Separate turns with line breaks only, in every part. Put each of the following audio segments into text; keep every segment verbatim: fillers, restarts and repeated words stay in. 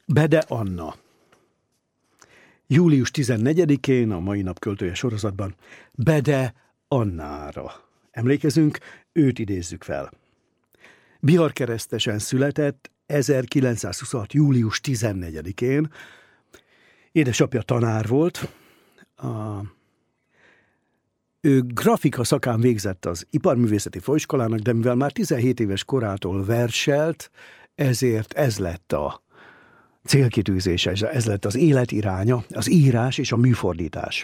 Bede Anna. július tizennegyedikén, a mai nap költője sorozatban Bede Annára emlékezünk, őt idézzük fel. Biharkeresztesen született ezerkilencszázhuszonhat. július tizennegyedikén. Édesapja tanár volt. A... Ő grafika szakán végzett az Iparművészeti Főiskolának, de mivel már tizenhét éves korától verselt, ezért ez lett a célkitűzése, ez lett az életiránya, az írás és a műfordítás.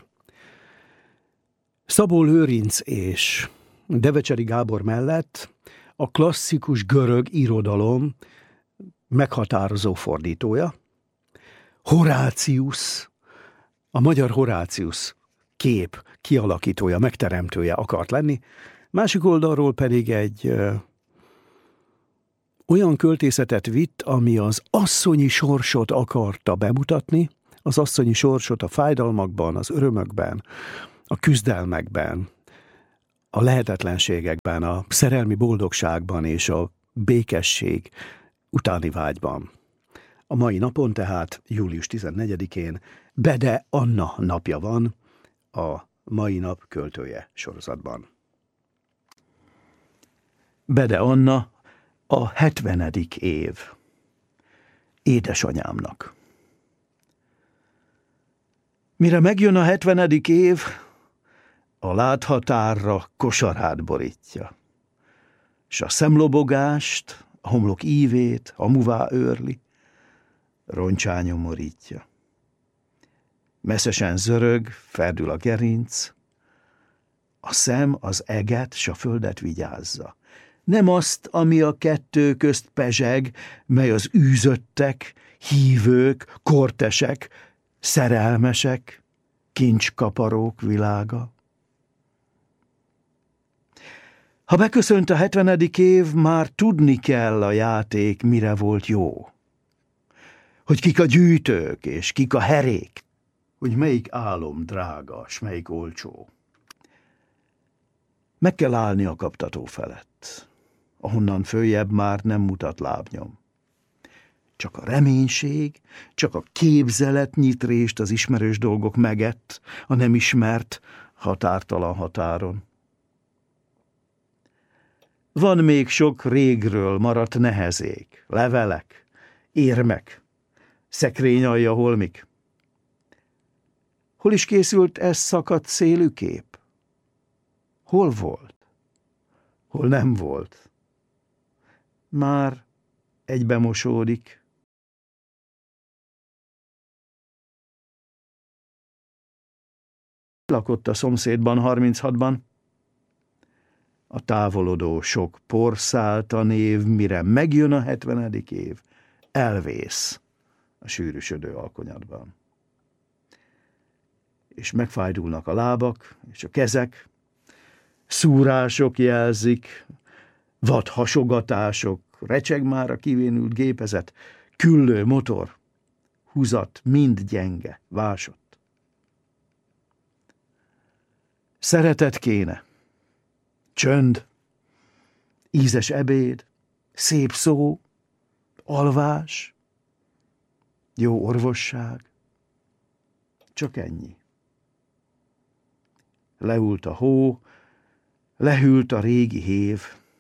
Szabó Lőrinc és Devecseri Gábor mellett a klasszikus görög irodalom meghatározó fordítója, Horáciusz, a magyar Horáciusz kép kialakítója, megteremtője akart lenni, másik oldalról pedig egy ö, olyan költészetet vitt, ami az asszonyi sorsot akarta bemutatni, az asszonyi sorsot a fájdalmakban, az örömökben, a küzdelmekben, a lehetetlenségekben, a szerelmi boldogságban és a békesség utáni vágyban. A mai napon tehát, július tizennegyedikén Bede Anna napja van a mai nap költője sorozatban. Bede Anna a hetvenedik év. Édesanyámnak. Mire megjön a hetvenedik év, a láthatárra kosarát borítja, s a szemlobogást, a homlok ívét hamuvá őrli, roncsá nyomorítja. Messzesen zörög, ferdül a gerinc, a szem az eget s a földet vigyázza. Nem azt, ami a kettő közt pezseg, mely az űzöttek, hívők, kortesek, szerelmesek, kincskaparók világa. Ha beköszönt a hetvenedik év, már tudni kell a játék, mire volt jó. Hogy kik a gyűjtők, és kik a herék, hogy melyik álom drága, s melyik olcsó. Meg kell állni a kaptató felett, ahonnan följebb már nem mutat lábnyom. Csak a reménység, csak a képzelet nyit rést az ismerős dolgok megett, a nem ismert, határtalan határon. Van még sok régről maradt nehezék, levelek, érmek, szekrényalja holmik. Hol is készült ez szakadt szélű kép? Hol volt? Hol nem volt? Már egybemosódik. Lakott a szomszédban harminchatban. A távolodó sok porszálta név, mire megjön a hetvenedik év, elvész a sűrűsödő alkonyatban. És megfájdulnak a lábak és a kezek, szúrások jelzik, vad hasogatások, recseg már a kivénült gépezet, küllő motor, húzat mind gyenge, vásott. Szeretet kéne, csönd, ízes ebéd, szép szó, alvás, jó orvosság, csak ennyi. Leült a hó, lehűlt a régi hév.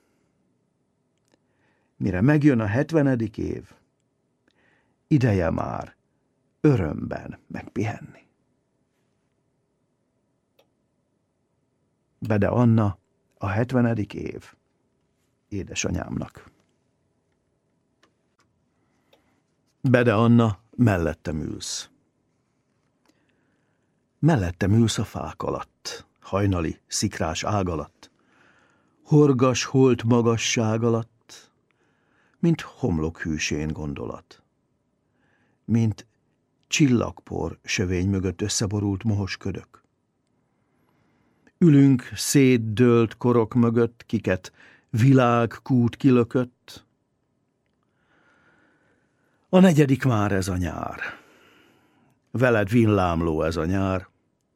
Mire megjön a hetvenedik év, ideje már örömben megpihenni. Bede Anna, a hetvenedik év. Édesanyámnak. Bede Anna, mellettem ülsz. Mellettem ülsz a fák alatt, hajnali, szikrás ág alatt, horgas holt magasság alatt, mint homlok hűsén gondolat, mint csillagpor sövény mögött összeborult mohos ködök. Ülünk szétdőlt korok mögött, kiket világkút kilökött. A negyedik már ez a nyár. Veled villámló ez a nyár.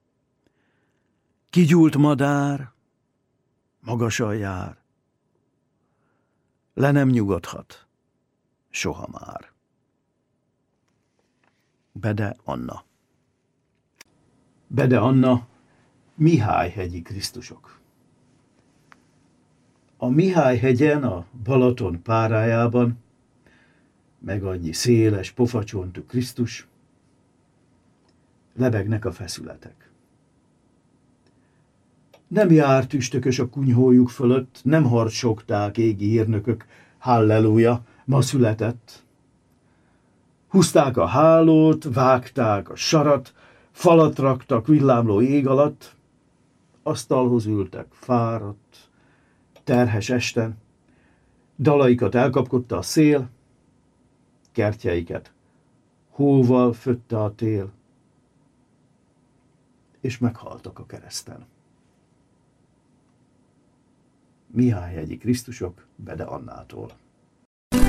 Kigyúlt madár, magasan jár. Le nem nyugodhat, soha már.
Bede Anna.
Bede Anna, Mihályhegyi Krisztusok. A Mihályhegyen, a Balaton párájában, meg annyi széles pofacsontú Krisztus, lebegnek a feszületek. Nem járt üstökös a kunyhójuk fölött, nem harcsogták égi hírnökök, halleluja, ma született. Húzták a hálót, vágták a sarat, falat raktak villámló ég alatt, asztalhoz ültek fáradt, terhes esten, dalaikat elkapkodta a szél, kertjeiket hóval fötte a tél, és meghaltak a kereszten. Mihályhegyi Krisztusok Bede Annától.